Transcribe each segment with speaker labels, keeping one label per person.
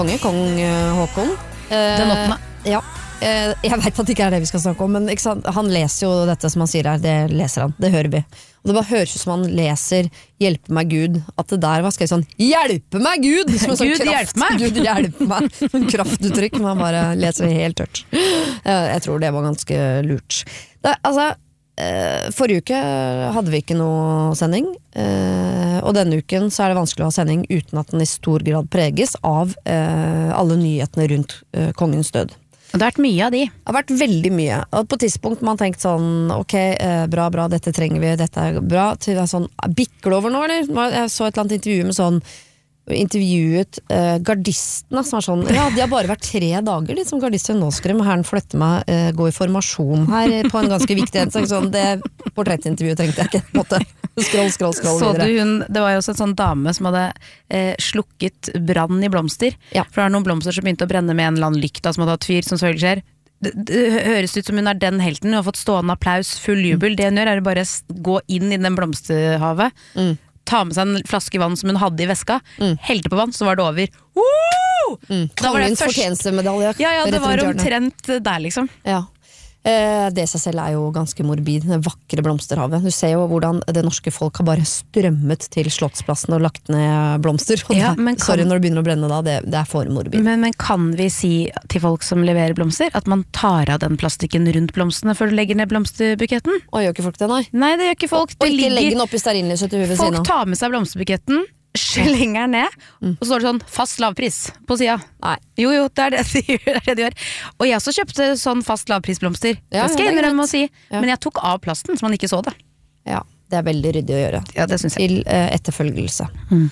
Speaker 1: Kong Håkon.
Speaker 2: Den 8.
Speaker 1: Ja. Jeg vet at det ikke det vi skal snakke om, men ikke sant? Han leser jo dette som han sier her, det leser han, det hører vi. Og det bare høres ut som han leser 'Hjelpe meg Gud', at det der var skrevet sånn 'Hjelpe meg Gud'! Som
Speaker 2: Gud hjelpe meg!
Speaker 1: Gud hjelpe meg! En kraftuttrykk, men han bare leser det helt tørt. Jeg tror det var ganske lurt. Forrige uke hadde vi ikke noe sending, og denne uken så er det vanskelig å ha sending uten at den i stor grad preges av alle nyhetene rundt kongens død.
Speaker 2: Og det har vært mye av de.
Speaker 1: Det har vært veldig mye. Og på et tidspunkt man har tenkt sånn, ok, bra, dette trenger vi, dette er bra, til det er sånn, bikker det over nå, eller? Jeg så et eller annet intervju med sånn, intervjuet gardistene som var sånn, ja, de har bare vært 3 dager litt som gardister, nå skal de herren flytte meg, gå i formasjon her på en ganske viktig sånn, det portrettintervjuet trengte jeg ikke, på en måte. Skroll
Speaker 2: så
Speaker 1: videre.
Speaker 2: Det var jo også en sånn dame som hadde slukket brann i blomster,
Speaker 1: Ja.
Speaker 2: for det var noen blomster som begynte å brenne med en eller annen lykta som hadde hatt fyr, som selvfølgelig skjer. Det høres ut som hun er den helten, hun har fått stående applaus, full jubel, det hun gjør er å bare gå inn i den blomsterhavet, ta med seg en flaske vann som hun hadde i veska, helte på vann, så var det over.
Speaker 1: Kongens fortjenestemedalje.
Speaker 2: Ja, det var omtrent der liksom.
Speaker 1: Ja. Det i seg selv er jo ganske morbid, det vakre blomsterhavet. Du ser jo hvordan det norske folk har bare strømmet til Slottsplassen og lagt ned blomster. Og
Speaker 2: Ja,
Speaker 1: sorry når det begynner å brenne da, det er for morbid.
Speaker 2: Men kan vi si til folk som leverer blomster at man tar av den plastikken rundt blomstene før du legger ned blomsterbuketten?
Speaker 1: Og gjør ikke folk det, nei?
Speaker 2: Nei, det gjør ikke folk.
Speaker 1: Og ikke legge den opp i stearinlyset til huet ved siden
Speaker 2: Folk
Speaker 1: av.
Speaker 2: tar med seg blomsterbuketten, slenger den ned, og så står det sånn fast lavpris på sida.
Speaker 1: Nei.
Speaker 2: Jo, det er det de gjør, det er det de gjør. Og jeg også kjøpte sånn fast lavprisblomster.
Speaker 1: Ja,
Speaker 2: det skal jeg
Speaker 1: det er
Speaker 2: innrømme å si.
Speaker 1: Ja.
Speaker 2: Men jeg tok av plasten, så man ikke så det.
Speaker 1: Ja, det er veldig ryddig å gjøre.
Speaker 2: Ja, det synes jeg.
Speaker 1: Til etterfølgelse.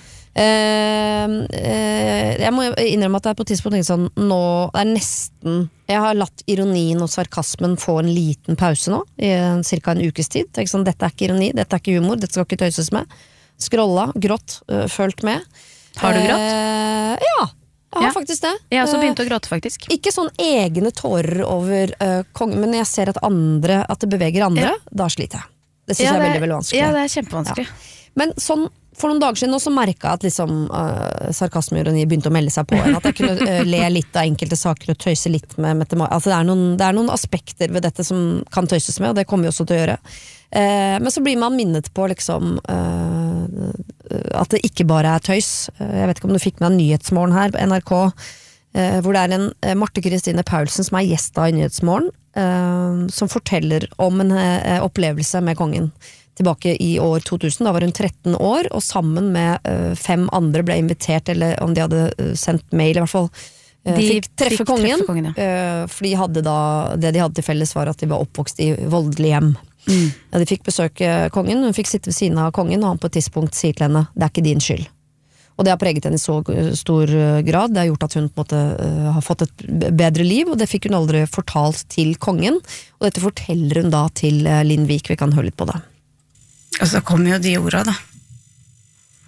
Speaker 1: Jeg må innrømme at det er på et tidspunkt sånn, nå det er nesten jeg har latt ironien og sarkasmen få en liten pause nå i cirka en ukes tid. Det er ikke sånn, dette er ikke ironi, dette er ikke humor, dette skal ikke tøyses med. Scrolla, grått, følt med.
Speaker 2: Har du grått?
Speaker 1: Ja, jeg har faktisk det.
Speaker 2: Jeg har også begynt å gråte faktisk.
Speaker 1: Ikke sånn egne tårer over kongen, men når jeg ser at det beveger andre, da sliter jeg. Det synes jeg er veldig, veldig vanskelig.
Speaker 2: Ja, det er kjempevanskelig.
Speaker 1: Ja. Men sånn, for noen dager siden også merket jeg at liksom, sarkasme og ironi begynte å melde seg på en, at jeg kunne le litt av enkelte saker og tøyse litt med altså det er noen aspekter ved dette som kan tøyses med, og det kommer vi også til å gjøre. Men så blir man minnet på liksom at det ikke bare er tøys. Jeg vet ikke om du fikk med en Nyhetsmorgen her på NRK, hvor det er en Marte Kristine Paulsen som er gjest i Nyhetsmorgen, som forteller om en opplevelse med kongen tilbake i år 2000. Da var hun 13 år, og sammen med 5 andre ble invitert, eller om de hadde sendt mail i hvert fall, fikk treffe kongen, for de hadde da, det de hadde til felles var at de var oppvokst i voldelig hjem. Ja, de fikk besøke kongen, hun fikk sitte ved siden av kongen, og han på et tidspunkt sier til henne, det er ikke din skyld. Og det har preget henne i så stor grad, det har gjort at hun på en måte har fått et bedre liv, og det fikk hun aldri fortalt til kongen, og dette forteller hun da til Linn Vik, vi kan høre litt på det.
Speaker 3: Og så kom jo de orda da.